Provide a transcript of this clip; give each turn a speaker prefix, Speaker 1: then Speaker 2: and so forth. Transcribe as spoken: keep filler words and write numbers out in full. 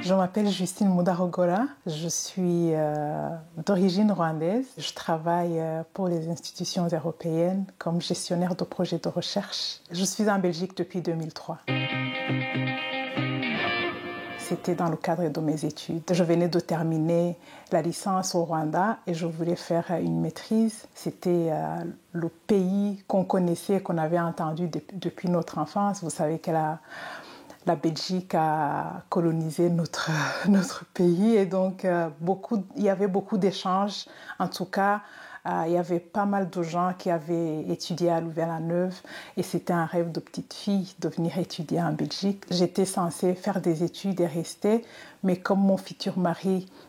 Speaker 1: Je m'appelle Justine Mudarogola, je suis euh, d'origine rwandaise. Je travaille euh, pour les institutions européennes comme gestionnaire de projets de recherche. Je suis en Belgique depuis deux mille trois. C'était dans le cadre de mes études. Je venais de terminer la licence au Rwanda et je voulais faire une maîtrise. C'était euh, le pays qu'on connaissait, qu'on avait entendu de, depuis notre enfance. Vous savez que la, la Belgique a colonisé notre, notre pays et donc euh, beaucoup, il y avait beaucoup d'échanges. En tout cas, euh, il y avait pas mal de gens qui avaient étudié à Louvain-la-Neuve et c'était un rêve de petite fille de venir étudier en Belgique. J'étais censée faire des études et rester, mais comme mon futur mari